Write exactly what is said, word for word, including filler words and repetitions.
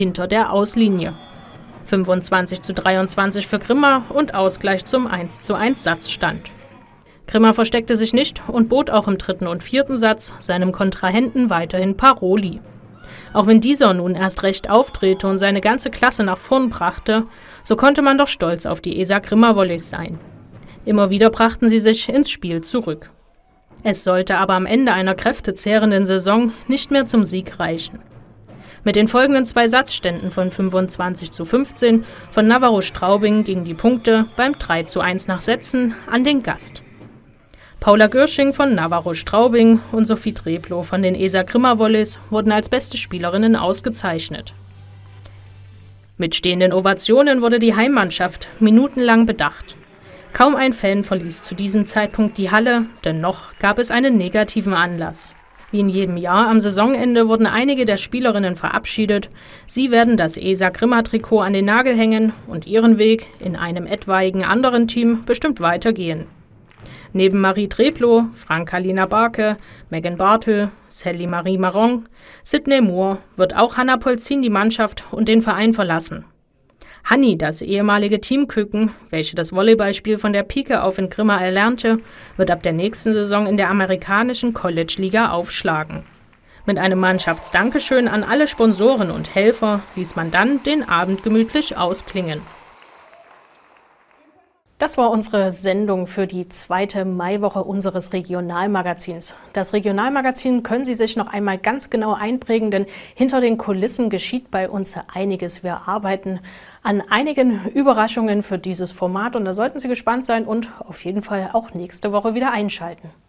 hinter der Auslinie. fünfundzwanzig zu dreiundzwanzig für Grimma und Ausgleich zum eins zu eins Satzstand. Grimma versteckte sich nicht und bot auch im dritten und vierten Satz seinem Kontrahenten weiterhin Paroli. Auch wenn dieser nun erst recht auftrete und seine ganze Klasse nach vorn brachte, so konnte man doch stolz auf die E S A Grimma Volleys sein. Immer wieder brachten sie sich ins Spiel zurück. Es sollte aber am Ende einer kräftezehrenden Saison nicht mehr zum Sieg reichen. Mit den folgenden zwei Satzständen von fünfundzwanzig zu fünfzehn von Navarro Straubing gingen die Punkte beim drei zu eins nach Sätzen an den Gast. Paula Görsching von Navarro Straubing und Sophie Dreblow von den E S A Grimma Volleys wurden als beste Spielerinnen ausgezeichnet. Mit stehenden Ovationen wurde die Heimmannschaft minutenlang bedacht. Kaum ein Fan verließ zu diesem Zeitpunkt die Halle, denn noch gab es einen negativen Anlass. Wie in jedem Jahr am Saisonende wurden einige der Spielerinnen verabschiedet. Sie werden das E S A Grimma Trikot an den Nagel hängen und ihren Weg in einem etwaigen anderen Team bestimmt weitergehen. Neben Marie Dreblow, Franka-Lina Barke, Megan Bartel, Sally Marie Marron, Sydney Moore wird auch Hanna Polzin die Mannschaft und den Verein verlassen. Hanni, das ehemalige Teamküken, welche das Volleyballspiel von der Pike auf in Grimma erlernte, wird ab der nächsten Saison in der amerikanischen College-Liga aufschlagen. Mit einem Mannschaftsdankeschön an alle Sponsoren und Helfer ließ man dann den Abend gemütlich ausklingen. Das war unsere Sendung für die zweite Maiwoche unseres Regionalmagazins. Das Regionalmagazin können Sie sich noch einmal ganz genau einprägen, denn hinter den Kulissen geschieht bei uns einiges. Wir arbeiten an einigen Überraschungen für dieses Format und da sollten Sie gespannt sein und auf jeden Fall auch nächste Woche wieder einschalten.